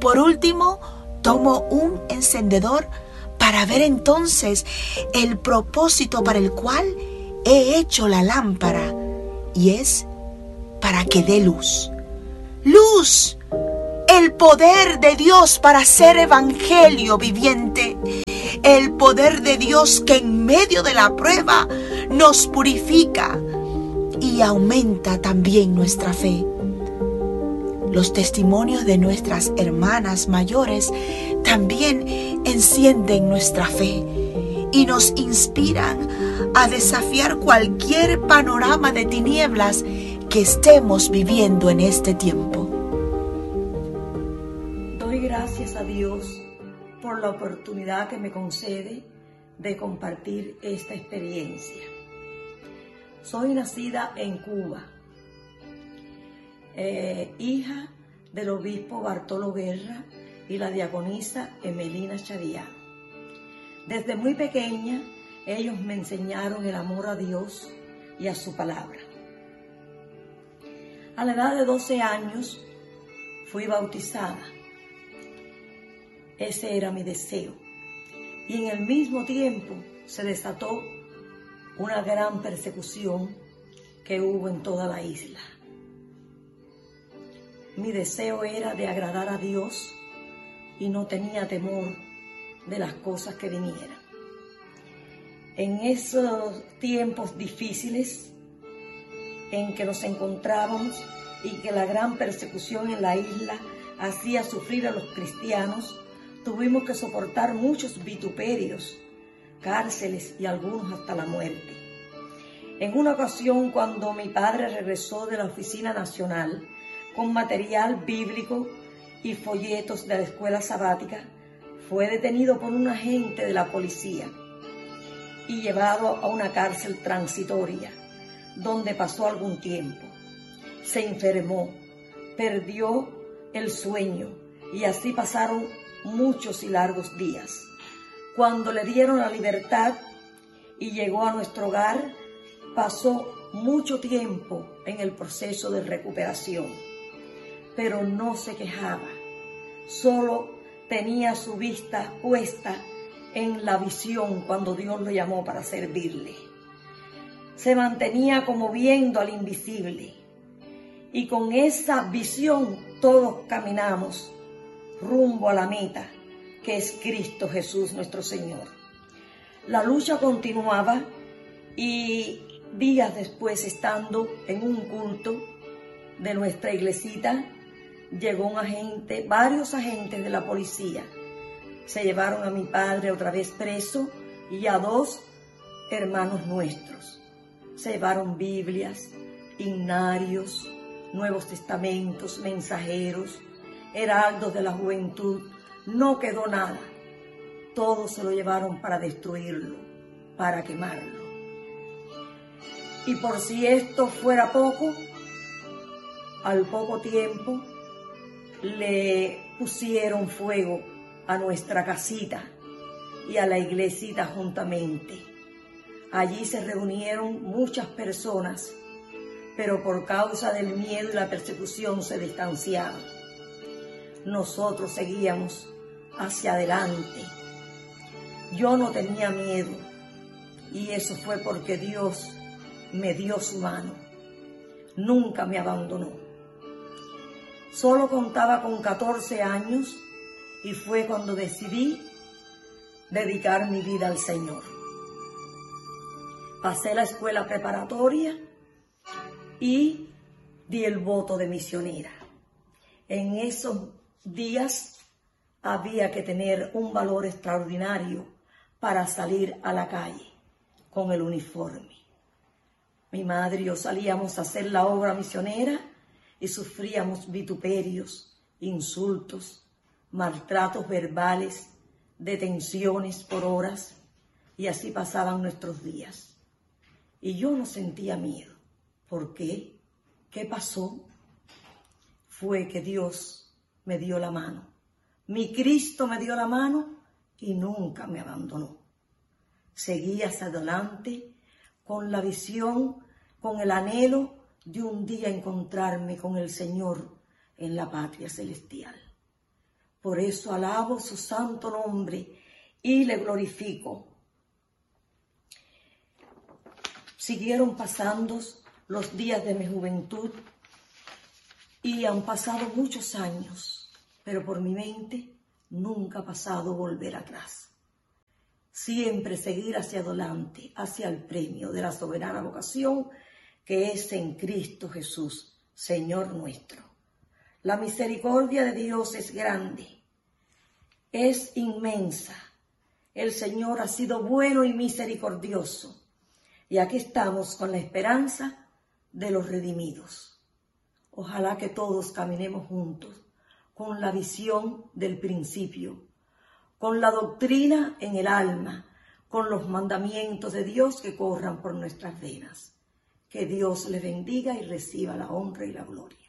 por último, tomo un encendedor para ver entonces el propósito para el cual he hecho la lámpara, y es para que dé luz. ¡Luz! El poder de Dios para ser evangelio viviente. El poder de Dios que en medio de la prueba nos purifica y aumenta también nuestra fe. Los testimonios de nuestras hermanas mayores también encienden nuestra fe y nos inspiran a desafiar cualquier panorama de tinieblas que estemos viviendo en este tiempo. Doy gracias a Dios por la oportunidad que me concede de compartir esta experiencia. Soy nacida en Cuba, hija del obispo Bartolo Guerra y la diaconisa Emelina Chadián. Desde muy pequeña, ellos me enseñaron el amor a Dios y a su palabra. A la edad de 12 años fui bautizada. Ese era mi deseo. Y en el mismo tiempo se desató una gran persecución que hubo en toda la isla. Mi deseo era de agradar a Dios y no tenía temor de las cosas que vinieran. En esos tiempos difíciles en que nos encontrábamos y que la gran persecución en la isla hacía sufrir a los cristianos, tuvimos que soportar muchos vituperios, cárceles y algunos hasta la muerte. En una ocasión, cuando mi padre regresó de la Oficina Nacional con material bíblico y folletos de la escuela sabática, fue detenido por un agente de la policía y llevado a una cárcel transitoria, donde pasó algún tiempo. Se enfermó, perdió el sueño y así pasaron muchos y largos días. Cuando le dieron la libertad y llegó a nuestro hogar, pasó mucho tiempo en el proceso de recuperación, pero no se quejaba, solo tenía su vista puesta en la visión cuando Dios lo llamó para servirle. Se mantenía como viendo al invisible, y con esa visión todos caminamos rumbo a la meta, que es Cristo Jesús nuestro Señor. La lucha continuaba y días después, estando en un culto de nuestra iglesita, llegó un agente, varios agentes de la policía. Se llevaron a mi padre otra vez preso y a 2 hermanos nuestros. Se llevaron Biblias, himnarios, Nuevos Testamentos, mensajeros, heraldos de la juventud. No quedó nada. Todo se lo llevaron para destruirlo, para quemarlo. Y por si esto fuera poco, al poco tiempo le pusieron fuego a nuestra casita y a la iglesita juntamente. Allí se reunieron muchas personas, pero por causa del miedo y la persecución se distanciaban. Nosotros seguíamos hacia adelante. Yo no tenía miedo, y eso fue porque Dios me dio su mano. Nunca me abandonó. Solo contaba con 14 años y fue cuando decidí dedicar mi vida al Señor. Pasé la escuela preparatoria y di el voto de misionera. En esos días había que tener un valor extraordinario para salir a la calle con el uniforme. Mi madre y yo salíamos a hacer la obra misionera y sufríamos vituperios, insultos, maltratos verbales, detenciones por horas, y así pasaban nuestros días. Y yo no sentía miedo. ¿Por qué? ¿Qué pasó? Fue que Dios me dio la mano. Mi Cristo me dio la mano y nunca me abandonó. Seguí hacia adelante con la visión, con el anhelo de un día encontrarme con el Señor en la patria celestial. Por eso alabo su santo nombre y le glorifico. Siguieron pasando los días de mi juventud y han pasado muchos años, pero por mi mente nunca ha pasado volver atrás. Siempre seguir hacia adelante, hacia el premio de la soberana vocación que es en Cristo Jesús, Señor nuestro. La misericordia de Dios es grande, es inmensa. El Señor ha sido bueno y misericordioso. Y aquí estamos con la esperanza de los redimidos. Ojalá que todos caminemos juntos con la visión del principio, con la doctrina en el alma, con los mandamientos de Dios que corran por nuestras venas. Que Dios les bendiga y reciba la honra y la gloria.